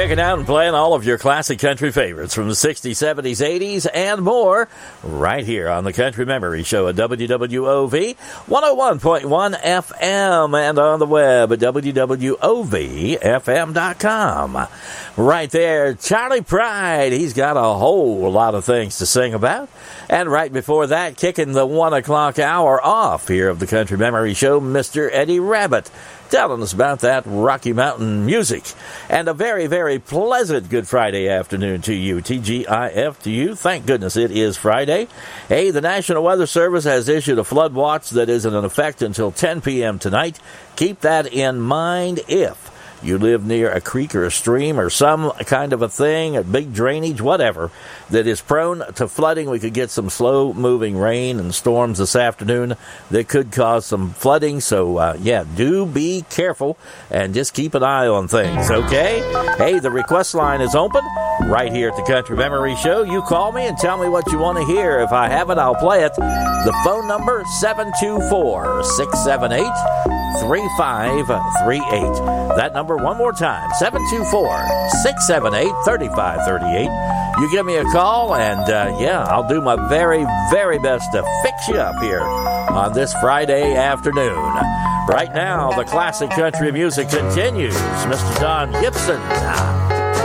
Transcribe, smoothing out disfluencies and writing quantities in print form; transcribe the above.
Checking out and playing all of your classic country favorites from the 60s, 70s, 80s, and more right here on the Country Memory Show at WWOV 101.1 FM and on the web at WWOVFM.com. Right there, Charlie Pride. He's got a whole lot of things to sing about. And right before that, kicking the 1 o'clock hour off here of the Country Memory Show, Mr. Eddie Rabbitt, telling us about that Rocky Mountain music. And a very, very pleasant Good Friday afternoon to you. TGIF to you. Thank goodness it is Friday. Hey, the National Weather Service has issued a flood watch that is in effect until 10 p.m. tonight. Keep that in mind if you live near a creek or a stream or some kind of a thing, a big drainage, whatever, that is prone to flooding. We could get some slow-moving rain and storms this afternoon that could cause some flooding. So, do be careful and just keep an eye on things, okay? Hey, the request line is open right here at the Country Memory Show. You call me and tell me what you want to hear. If I have it, I'll play it. The phone number, 724-678-3538. That number one more time, 724-678-3538. You give me a call, and I'll do my very, very best to fix you up here on this Friday afternoon. Right now, the classic country music continues. Mr. Don Gibson.